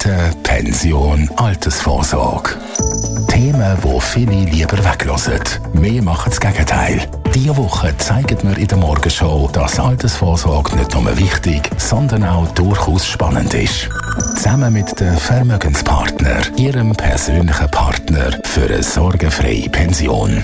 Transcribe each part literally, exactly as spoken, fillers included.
Rente, Pension, Altersvorsorge. Themen, die viele lieber weglassen. Wir machen das Gegenteil. Diese Woche zeigen wir in der Morgenshow, dass Altersvorsorge nicht nur wichtig, sondern auch durchaus spannend ist. Zusammen mit den Vermögenspartner, Ihrem persönlichen Partner für eine sorgenfreie Pension.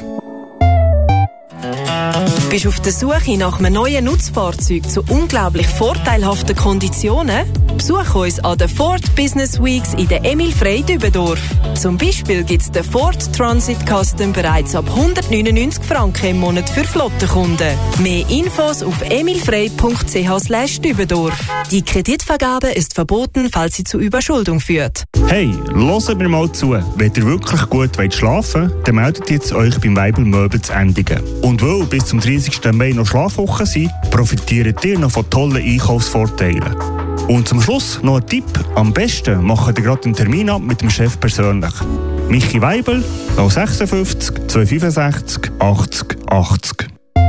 Bist du auf der Suche nach einem neuen Nutzfahrzeug zu unglaublich vorteilhaften Konditionen? Besuch uns an den Ford Business Weeks in der Emil Frey Dübendorf. Zum Beispiel gibt es den Ford Transit Custom bereits ab hundertneunundneunzig Franken im Monat für Flottenkunden. Mehr Infos auf emilfrey punkt c h slash Dübendorf. Die Kreditvergabe ist verboten, falls sie zu Überschuldung führt. Hey, hört mir mal zu. Wenn ihr wirklich gut schlafen wollt, dann meldet jetzt euch beim Weibel Möbel zu Endigen. Und weil bis zum dreißigsten Mai noch Schlafwochen sind, profitiert ihr noch von tollen Einkaufsvorteilen. Und zum Schluss noch ein Tipp. Am besten macht ihr gerade einen Termin ab mit dem Chef persönlich. Michi Weibel, null sechsundfünfzig zweihundertfünfundsechzig achtzig achtzig.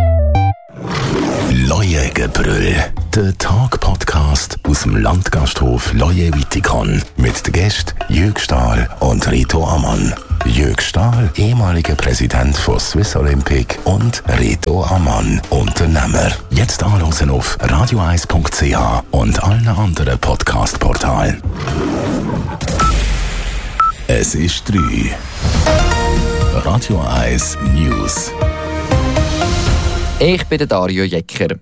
Leuengebrüll, der Tag-Podcast aus dem Landgasthof Leue-Wittikon mit den Gästen Jürg Stahl und Rito Ammann. Jürg Stahl, ehemaliger Präsident von Swiss Olympic, und Rito Ammann, Unternehmer. Jetzt anhören auf radio eis punkt c h und allen anderen Podcast-Portalen. Es ist drei. Radio eins News. Ich bin der Dario Jecker.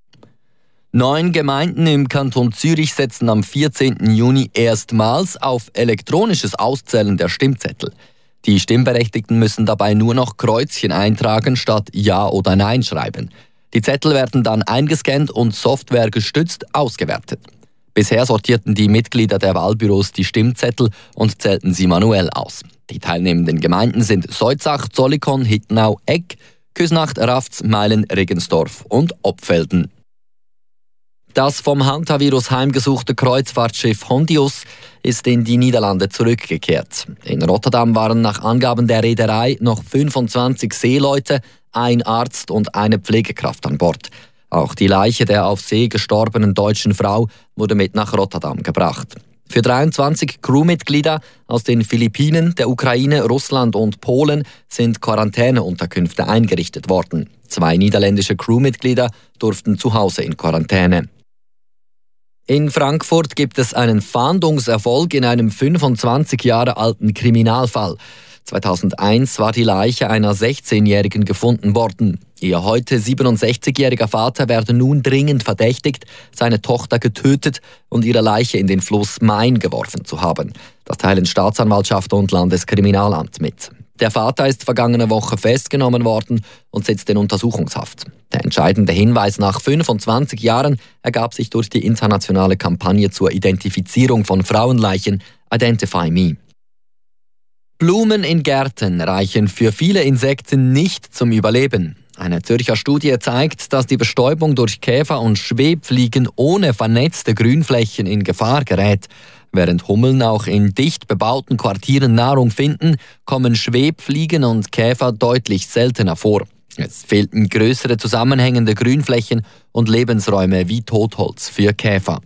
Neun Gemeinden im Kanton Zürich setzen am vierzehnten Juni erstmals auf elektronisches Auszählen der Stimmzettel. Die Stimmberechtigten müssen dabei nur noch Kreuzchen eintragen statt Ja oder Nein schreiben. Die Zettel werden dann eingescannt und softwaregestützt ausgewertet. Bisher sortierten die Mitglieder der Wahlbüros die Stimmzettel und zählten sie manuell aus. Die teilnehmenden Gemeinden sind Seutzach, Zollikon, Hittenau, Egg, Küsnacht, Rafz, Meilen, Regensdorf und Opfelden. Das vom Hantavirus heimgesuchte Kreuzfahrtschiff Hondius ist in die Niederlande zurückgekehrt. In Rotterdam waren nach Angaben der Reederei noch fünfundzwanzig Seeleute, ein Arzt und eine Pflegekraft an Bord. Auch die Leiche der auf See gestorbenen deutschen Frau wurde mit nach Rotterdam gebracht. Für dreiundzwanzig Crewmitglieder aus den Philippinen, der Ukraine, Russland und Polen sind Quarantäneunterkünfte eingerichtet worden. Zwei niederländische Crewmitglieder durften zu Hause in Quarantäne. In Frankfurt gibt es einen Fahndungserfolg in einem fünfundzwanzig Jahre alten Kriminalfall. zweitausendeins war die Leiche einer sechzehnjährigen gefunden worden. Ihr heute siebenundsechzigjähriger Vater werde nun dringend verdächtigt, seine Tochter getötet und ihre Leiche in den Fluss Main geworfen zu haben. Das teilen Staatsanwaltschaft und Landeskriminalamt mit. Der Vater ist vergangene Woche festgenommen worden und sitzt in Untersuchungshaft. Der entscheidende Hinweis nach fünfundzwanzig Jahren ergab sich durch die internationale Kampagne zur Identifizierung von Frauenleichen Identify Me. Blumen in Gärten reichen für viele Insekten nicht zum Überleben. Eine Zürcher Studie zeigt, dass die Bestäubung durch Käfer und Schwebfliegen ohne vernetzte Grünflächen in Gefahr gerät. Während Hummeln auch in dicht bebauten Quartieren Nahrung finden, kommen Schwebfliegen und Käfer deutlich seltener vor. Es fehlten größere zusammenhängende Grünflächen und Lebensräume wie Totholz für Käfer.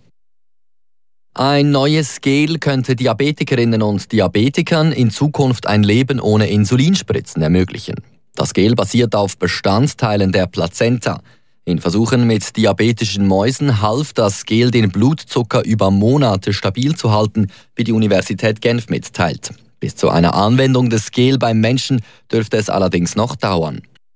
Ein neues Gel könnte Diabetikerinnen und Diabetikern in Zukunft ein Leben ohne Insulinspritzen ermöglichen. Das Gel basiert auf Bestandteilen der Plazenta. In Versuchen mit diabetischen Mäusen half das Gel, den Blutzucker über Monate stabil zu halten, wie die Universität Genf mitteilt. Bis zu einer Anwendung des Gel beim Menschen dürfte es allerdings noch dauern.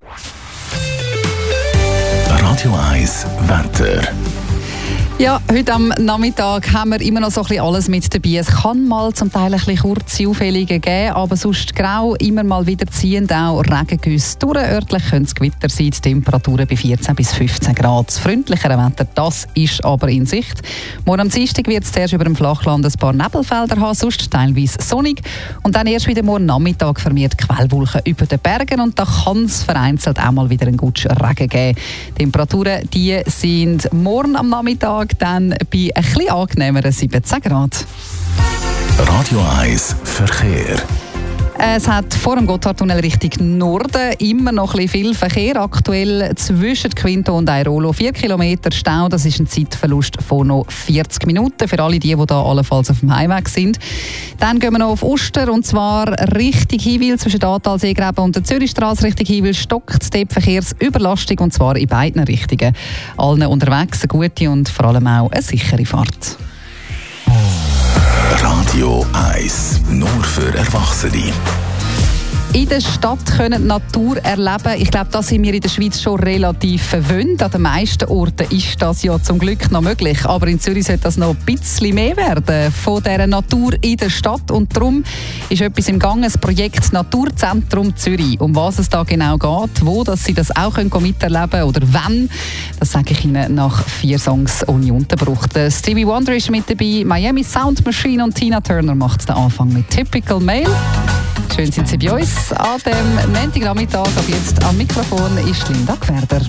Radio eins Wetter. Ja, heute am Nachmittag haben wir immer noch so ein bisschen alles mit dabei. Es kann mal zum Teil ein bisschen kurze Aufhellungen geben, aber sonst grau, immer mal wieder ziehend, auch Regengüsse. Durch örtlich können es Gewitter sein, die Temperaturen bei vierzehn bis fünfzehn Grad. Das freundlichere Wetter, das ist aber in Sicht. Morgen am Dienstag wird es zuerst über dem Flachland ein paar Nebelfelder haben, sonst teilweise sonnig. Und dann erst wieder morgen Nachmittag vermehrt Quellwolken über den Bergen und da kann es vereinzelt auch mal wieder einen guten Regen geben. Die Temperaturen die sind morgen am Nachmittag dann bei ein bisschen angenehmeren siebzehn Grad. Radio eins Verkehr. Es hat vor dem Gotthardtunnel Richtung Norden immer noch ein bisschen viel Verkehr. Aktuell zwischen Quinto und Airolo vier Kilometer Stau. Das ist ein Zeitverlust von noch vierzig Minuten für alle, die, die da allenfalls auf dem Heimweg sind. Dann gehen wir noch auf Oster und zwar Richtung Hiwil zwischen der Ahrtal-Seegraben und der Zürichstrasse Richtung Hiwil stockt die Verkehrsüberlastung und zwar in beiden Richtungen. Allen unterwegs eine gute und vor allem auch eine sichere Fahrt. Radio eins, nur für Erwachsene. In der Stadt können die Natur erleben. Ich glaube, das sind wir in der Schweiz schon relativ verwöhnt. An den meisten Orten ist das ja zum Glück noch möglich. Aber in Zürich sollte das noch ein bisschen mehr werden von dieser Natur in der Stadt. Und darum ist etwas im Gang, das Projekt Naturzentrum Zürich. Um was es da genau geht, wo dass Sie das auch können miterleben können oder wann, das sage ich Ihnen nach vier Songs ohne Unterbruch. Der Stevie Wonder ist mit dabei, Miami Sound Machine und Tina Turner macht den Anfang mit Typical Male. Schön sind Sie bei uns an dem Montagnachmittag. Ab jetzt am Mikrofon ist Linda Gwerder.